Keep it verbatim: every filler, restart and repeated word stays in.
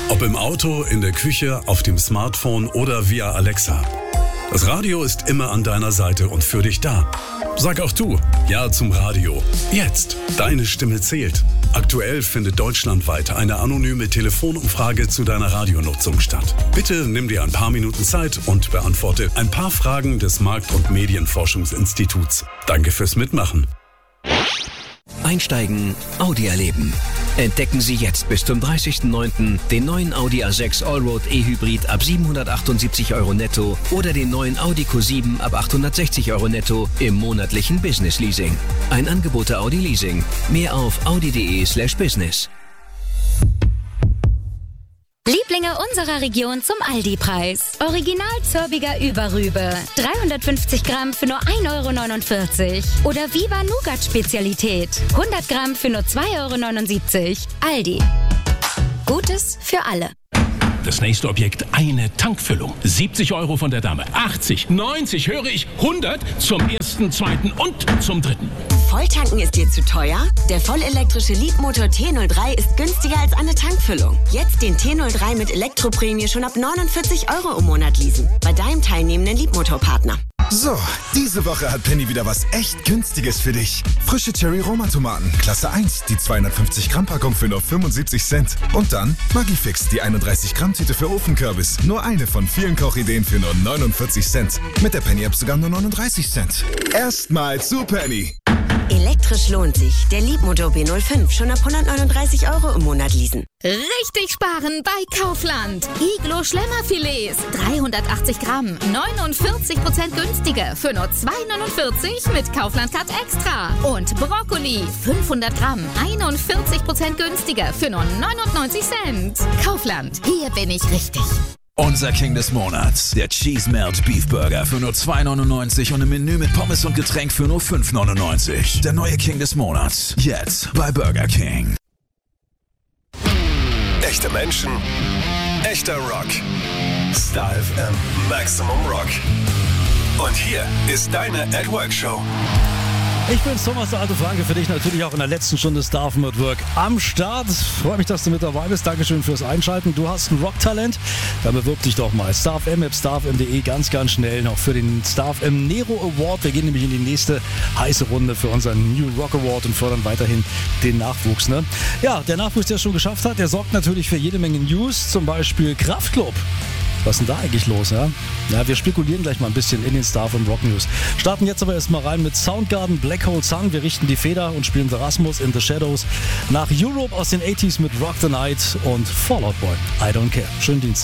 Ob im Auto, in der Küche, auf dem Smartphone oder via Alexa. Das Radio ist immer an deiner Seite und für dich da. Sag auch du Ja zum Radio. Jetzt. Deine Stimme zählt. Aktuell findet deutschlandweit eine anonyme Telefonumfrage zu deiner Radionutzung statt. Bitte nimm dir ein paar Minuten Zeit und beantworte ein paar Fragen des Markt- und Medienforschungsinstituts. Danke fürs Mitmachen. Einsteigen, Audi erleben. Entdecken Sie jetzt bis zum dreißigsten neunten den neuen Audi A sechs Allroad E-Hybrid ab siebenhundertachtundsiebzig Euro netto oder den neuen Audi Q sieben ab achthundertsechzig Euro netto im monatlichen Business Leasing. Ein Angebot der Audi Leasing. Mehr auf audi.de slash business. Lieblinge unserer Region zum Aldi-Preis. Original Zörbiger Überrübe. dreihundertfünfzig Gramm für nur ein Euro neunundvierzig. Oder Viva Nougat Spezialität. hundert Gramm für nur zwei Euro neunundsiebzig. Aldi. Gutes für alle. Das nächste Objekt, eine Tankfüllung. siebzig Euro von der Dame. achtzig, neunzig, höre ich, hundert zum ersten, zweiten und zum dritten. Volltanken ist dir zu teuer? Der vollelektrische Leapmotor T null drei ist günstiger als eine Tankfüllung. Jetzt den T null drei mit Elektroprämie schon ab neunundvierzig Euro im Monat leasen. Bei deinem teilnehmenden Leapmotor-Partner. So, diese Woche hat Penny wieder was echt Günstiges für dich. Frische Cherry-Roma-Tomaten, Klasse eins, die zweihundertfünfzig Gramm Packung für nur fünfundsiebzig Cent. Und dann Maggi-Fix, die einunddreißig Gramm Tüte für Ofenkürbis. Nur eine von vielen Kochideen für nur neunundvierzig Cent. Mit der Penny-App sogar nur neununddreißig Cent. Erstmal zu Penny. Elektrisch lohnt sich. Der Leapmotor B null fünf schon ab hundertneununddreißig Euro im Monat leasen. Richtig sparen bei Kaufland. Iglo Schlemmerfilets, dreihundertachtzig Gramm, neunundvierzig Prozent günstiger für nur zwei neunundvierzig mit Kaufland Cut Extra. Und Brokkoli, fünfhundert Gramm, einundvierzig Prozent günstiger für nur neunundneunzig Cent. Kaufland, hier bin ich richtig. Unser King des Monats, der Cheese Melt Beef Burger für nur zwei neunundneunzig und im Menü mit Pommes und Getränk für nur fünf neunundneunzig. Der neue King des Monats, jetzt bei Burger King. Echte Menschen, echter Rock. Star F M Maximum Rock. Und hier ist deine At Work Show. Ich bin's, Thomas, der alte Franke, für dich natürlich auch in der letzten Stunde Star F M at Work am Start. Freut mich, dass du mit dabei bist. Dankeschön fürs Einschalten. Du hast ein Rocktalent, dann bewirb dich doch mal. Star F M at star f m punkt de, ganz, ganz schnell noch für den Star F M Nero Award. Wir gehen nämlich in die nächste heiße Runde für unseren New Rock Award und fördern weiterhin den Nachwuchs. Ne? Ja, der Nachwuchs, der es schon geschafft hat, der sorgt natürlich für jede Menge News, zum Beispiel Kraftklub. Was ist denn da eigentlich los, ja? Ja, wir spekulieren gleich mal ein bisschen in den Star von Rock News. Starten jetzt aber erstmal rein mit Soundgarden, Black Hole Sun. Wir richten die Feder und spielen The Rasmus in the Shadows. Nach Europe aus den achtziger mit Rock the Night und Fall Out Boy. I Don't Care. Schönen Dienstag.